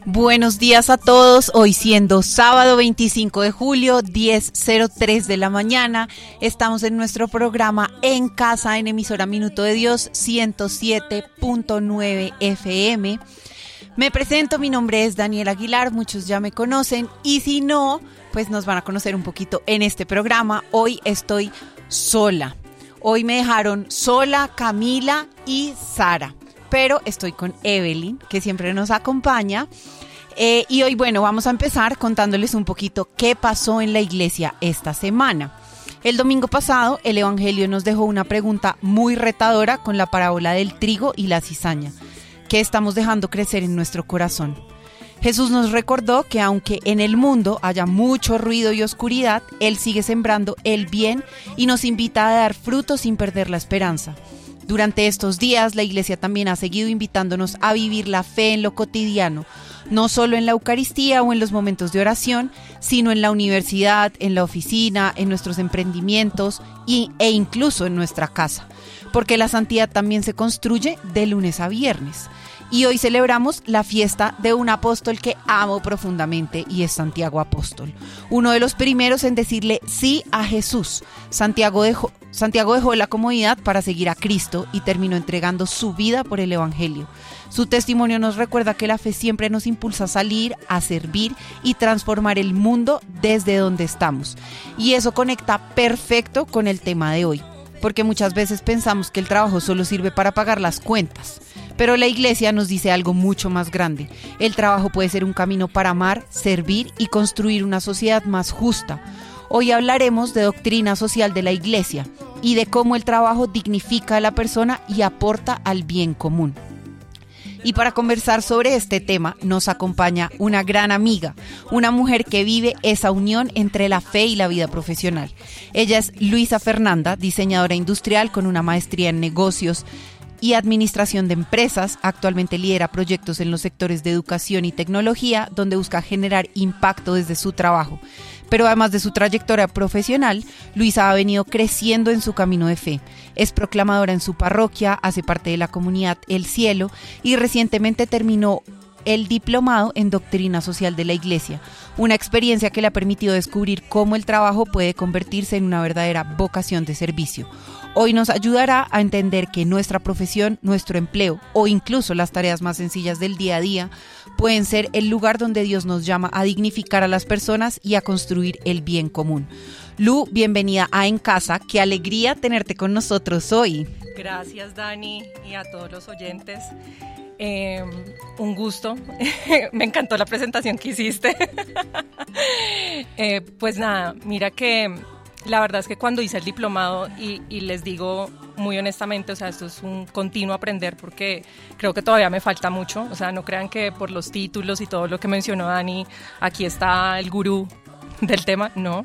Buenos días a todos, hoy siendo sábado 25 de julio, 10:03 de la mañana, estamos en nuestro programa En Casa, en emisora Minuto de Dios, 107.9 FM. Me presento, mi nombre es Daniela Aguilar, muchos ya me conocen y si no, pues nos van a conocer un poquito en este programa. Hoy estoy sola, hoy me dejaron sola Camila y Sara, pero estoy con Evelyn, que siempre nos acompaña. Y hoy, bueno, vamos a empezar contándoles un poquito qué pasó en la iglesia esta semana. El domingo pasado, el Evangelio nos dejó una pregunta muy retadora con la parábola del trigo y la cizaña. ¿Qué estamos dejando crecer en nuestro corazón? Jesús nos recordó que aunque en el mundo haya mucho ruido y oscuridad, Él sigue sembrando el bien y nos invita a dar frutos sin perder la esperanza. Durante estos días, la iglesia también ha seguido invitándonos a vivir la fe en lo cotidiano, no solo en la Eucaristía o en los momentos de oración, sino en la universidad, en la oficina, en nuestros emprendimientos e incluso en nuestra casa, porque la santidad también se construye de lunes a viernes. Y hoy celebramos la fiesta de un apóstol que amo profundamente y es Santiago Apóstol, uno de los primeros en decirle sí a Jesús. Santiago dejó la comodidad para seguir a Cristo y terminó entregando su vida por el Evangelio. Su testimonio nos recuerda que la fe siempre nos impulsa a salir, a servir y transformar el mundo desde donde estamos. Y eso conecta perfecto con el tema de hoy, porque muchas veces pensamos que el trabajo solo sirve para pagar las cuentas. Pero la iglesia nos dice algo mucho más grande. El trabajo puede ser un camino para amar, servir y construir una sociedad más justa. Hoy hablaremos de doctrina social de la iglesia y de cómo el trabajo dignifica a la persona y aporta al bien común. Y para conversar sobre este tema nos acompaña una gran amiga, una mujer que vive esa unión entre la fe y la vida profesional. Ella es Luisa Fernanda, diseñadora industrial con una maestría en negocios y administración de empresas. Actualmente lidera proyectos en los sectores de educación y tecnología, donde busca generar impacto desde su trabajo. Pero además de su trayectoria profesional, Luisa ha venido creciendo en su camino de fe. Es proclamadora en su parroquia, hace parte de la comunidad El Cielo y recientemente terminó el diplomado en doctrina social de la iglesia, una experiencia que le ha permitido descubrir cómo el trabajo puede convertirse en una verdadera vocación de servicio. Hoy nos ayudará a entender que nuestra profesión, nuestro empleo o incluso las tareas más sencillas del día a día pueden ser el lugar donde Dios nos llama a dignificar a las personas y a construir el bien común. Lu, bienvenida a En Casa, qué alegría tenerte con nosotros hoy. Gracias, Dani, y a todos los oyentes. Un gusto, me encantó la presentación que hiciste. Pues nada, mira que la verdad es que cuando hice el diplomado y les digo muy honestamente, o sea, esto es un continuo aprender porque creo que todavía me falta mucho, o sea, no crean que por los títulos y todo lo que mencionó Dani, aquí está el gurú del tema, no.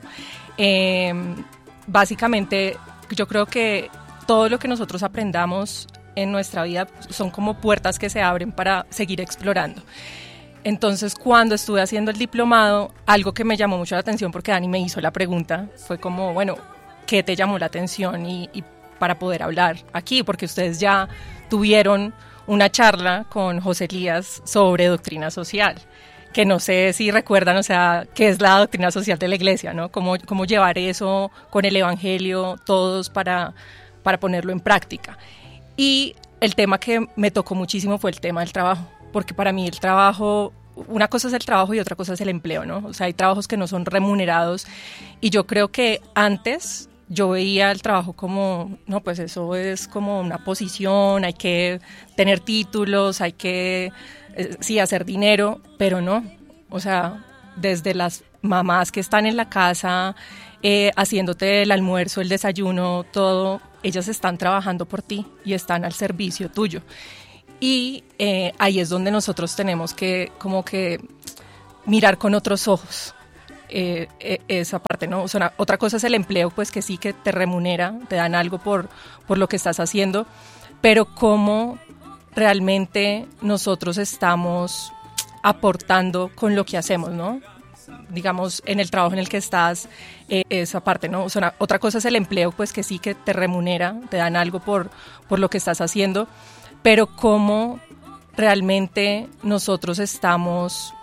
Básicamente yo creo que todo lo que nosotros aprendamos en nuestra vida son como puertas que se abren para seguir explorando. Entonces, cuando estuve haciendo el diplomado, algo que me llamó mucho la atención, porque Dani me hizo la pregunta, fue como, bueno, ¿qué te llamó la atención? Y para poder hablar aquí, porque ustedes ya tuvieron una charla con José Elías sobre doctrina social, que no sé si recuerdan, o sea, qué es la doctrina social de la iglesia, ¿no? Cómo llevar eso con el Evangelio, todos para ponerlo en práctica. Y el tema que me tocó muchísimo fue el tema del trabajo, porque para mí el trabajo, una cosa es el trabajo y otra cosa es el empleo, ¿no? O sea, hay trabajos que no son remunerados y yo creo que antes yo veía el trabajo como, no, pues eso es como una posición, hay que tener títulos, hay que, sí, hacer dinero, pero no, o sea, desde las mamás que están en la casa, haciéndote el almuerzo, el desayuno, todo, ellas están trabajando por ti y están al servicio tuyo. Y ahí es donde nosotros tenemos que como que mirar con otros ojos esa parte, ¿no? O sea, otra cosa es el empleo, pues que sí que te remunera, te dan algo por lo que estás haciendo, pero cómo realmente nosotros estamos aportando con lo que hacemos, ¿no? Digamos, en el trabajo en el que estás, esa parte, ¿no? O sea, otra cosa es el empleo, pues que sí que te remunera, te dan algo por lo que estás haciendo, pero cómo realmente nosotros estamos